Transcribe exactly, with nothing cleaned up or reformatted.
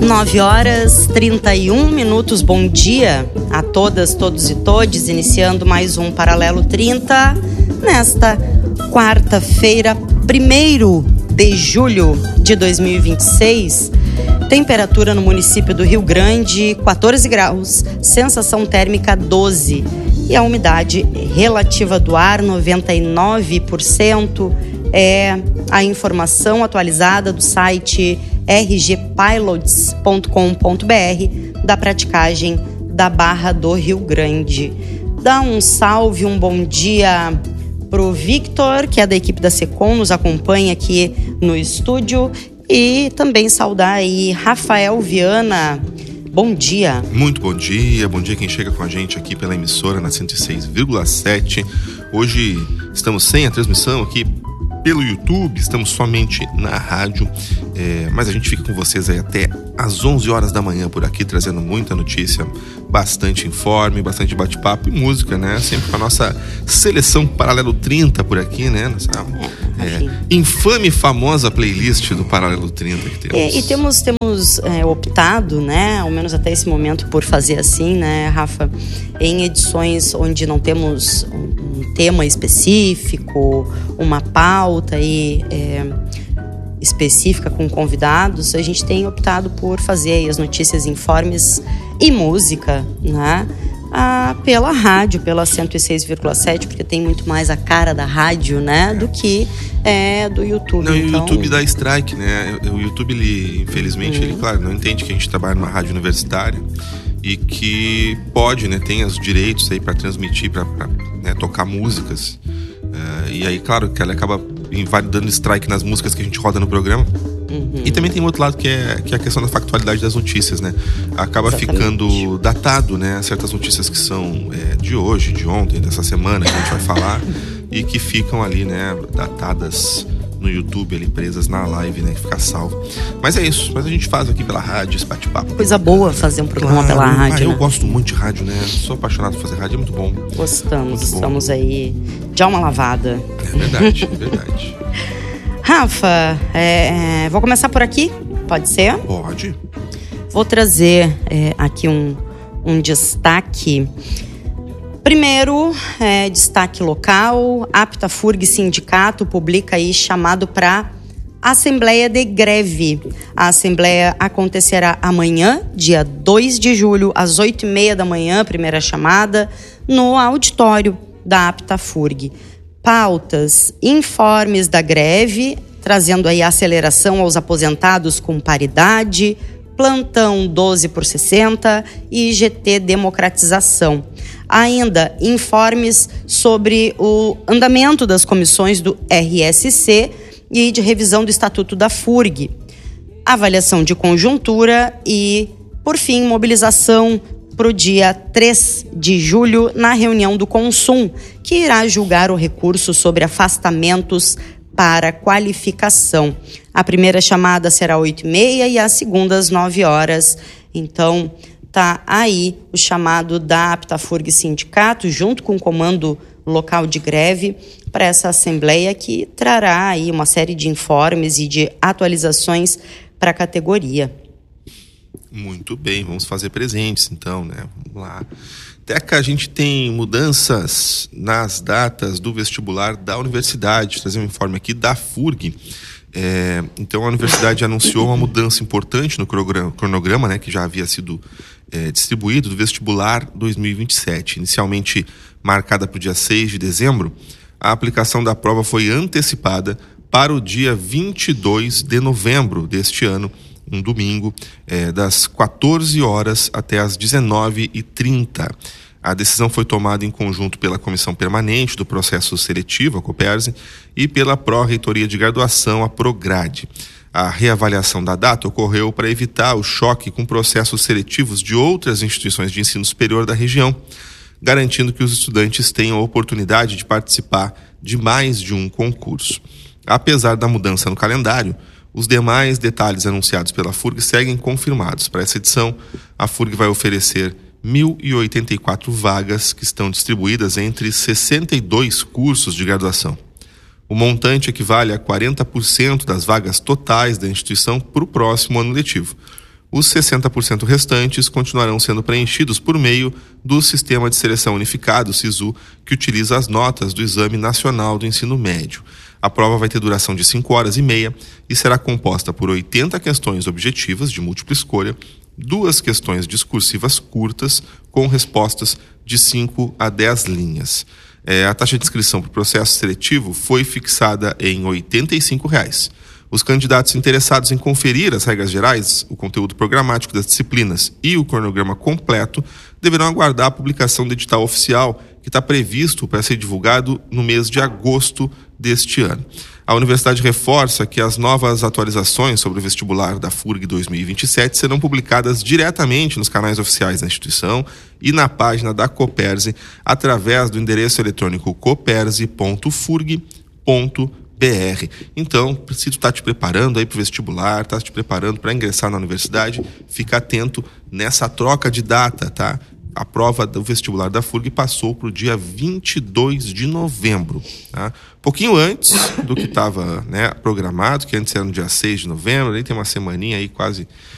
nove horas e trinta e um minutos. Bom dia a todas, todos e todes. Iniciando mais um Paralelo trinta nesta quarta-feira, primeiro de julho de dois mil e vinte e seis. Temperatura no município do Rio Grande, quatorze graus, sensação térmica doze. E a umidade relativa do ar, noventa e nove por cento. É a informação atualizada do site r g pilots ponto com ponto b r da praticagem da Barra do Rio Grande. Dá um salve, um bom dia pro Victor, que é da equipe da Secom, nos acompanha aqui no estúdio, e também saudar aí Rafael Viana. Bom dia. Muito bom dia, bom dia quem chega com a gente aqui pela emissora na cento e seis vírgula sete. Hoje estamos sem a transmissão aqui pelo YouTube, estamos somente na rádio, é, mas a gente fica com vocês aí até às onze horas da manhã por aqui, trazendo muita notícia, bastante informe, bastante bate-papo e música, né? Sempre com a nossa seleção Paralelo trinta por aqui, né? Nossa, é, infame e famosa playlist do Paralelo trinta que temos. É, e temos, temos é, optado, né, ao menos até esse momento, por fazer assim, né, Rafa, em edições onde não temos um, um tema específico, uma pauta aí, é, específica com convidados, a gente tem optado por fazer aí as notícias, informes e música, né? Ah, pela rádio, pela cento e seis vírgula sete, porque tem muito mais a cara da rádio, né, do que é, do YouTube. Não, então... e o YouTube dá strike, né? O YouTube, ele, infelizmente, uhum. ele, claro, não entende que a gente trabalha numa rádio universitária e que pode, né, tem os direitos aí para transmitir, para né, tocar músicas. Uh, e aí, claro, que ela acaba dando strike nas músicas que a gente roda no programa. Uhum. E também tem um outro lado que é, que é a questão da factualidade das notícias, né? Acaba Exatamente. ficando datado, né? Certas notícias que são é, de hoje, de ontem, dessa semana que a gente vai falar e que ficam ali, né? Datadas no YouTube, ali presas na live, né? Que fica salvo. Mas é isso, mas a gente faz aqui pela rádio, esse bate-papo. Coisa boa fazer um programa claro, pela rádio, ah, eu né? gosto muito de rádio, né? Sou apaixonado por fazer rádio, é muito bom. Gostamos, muito bom. Estamos aí de alma lavada. É verdade, é verdade. Rafa, é, é, vou começar por aqui, pode ser? Pode. Vou trazer é, aqui um, um destaque. Primeiro, é, destaque local, Aptafurg Sindicato publica aí chamado para Assembleia de Greve. A Assembleia acontecerá amanhã, dia dois de julho, às oito e meia da manhã, primeira chamada, no auditório da Aptafurg. Pautas, informes da greve, trazendo aí aceleração aos aposentados com paridade, plantão doze por sessenta e I G T democratização. Ainda informes sobre o andamento das comissões do R S C e de revisão do Estatuto da FURG, avaliação de conjuntura e, por fim, mobilização para o dia três de julho na reunião do Consum, que irá julgar o recurso sobre afastamentos para qualificação. A primeira chamada será às oito e meia e a segunda às nove horas. Então, tá aí o chamado da Aptafurg Sindicato, junto com o comando local de greve, para essa assembleia que trará aí uma série de informes e de atualizações para a categoria. Muito bem, vamos fazer presentes então, né? Vamos lá. Teca, a gente tem mudanças nas datas do vestibular da universidade. Vou trazer um informe aqui da FURG. É, então a universidade anunciou uma mudança importante no cronograma, né, que já havia sido é, distribuído, do vestibular dois mil e vinte e sete. Inicialmente marcada para o dia seis de dezembro, a aplicação da prova foi antecipada para o dia vinte e dois de novembro deste ano, um domingo, é, das quatorze horas até as dezenove e trinta. A decisão foi tomada em conjunto pela Comissão Permanente do Processo Seletivo, a Coperse, e pela Pró-Reitoria de Graduação, a Prograde. A reavaliação da data ocorreu para evitar o choque com processos seletivos de outras instituições de ensino superior da região, garantindo que os estudantes tenham a oportunidade de participar de mais de um concurso. Apesar da mudança no calendário, os demais detalhes anunciados pela FURG seguem confirmados. Para essa edição, a FURG vai oferecer mil e oitenta e quatro vagas que estão distribuídas entre sessenta e dois cursos de graduação. O montante equivale a quarenta por cento das vagas totais da instituição para o próximo ano letivo. Os sessenta por cento restantes continuarão sendo preenchidos por meio do Sistema de Seleção Unificado, SISU, que utiliza as notas do Exame Nacional do Ensino Médio. A prova vai ter duração de cinco horas e meia e será composta por oitenta questões objetivas de múltipla escolha, duas questões discursivas curtas com respostas de cinco a dez linhas. É, a taxa de inscrição para o processo seletivo foi fixada em oitenta e cinco reais. Os candidatos interessados em conferir as regras gerais, o conteúdo programático das disciplinas e o cronograma completo deverão aguardar a publicação do edital oficial, que está previsto para ser divulgado no mês de agosto deste ano. A universidade reforça que as novas atualizações sobre o vestibular da F U R G dois mil e vinte e sete serão publicadas diretamente nos canais oficiais da instituição e na página da Coperse, através do endereço eletrônico coperse ponto furg ponto br. B R. Então, se tu está te preparando aí para o vestibular, está te preparando para ingressar na universidade, fica atento nessa troca de data, tá? A prova do vestibular da F U R G passou para o dia vinte e dois de novembro, tá? Pouquinho antes do que estava, né, programado, que antes era no dia seis de novembro, aí tem uma semaninha aí quase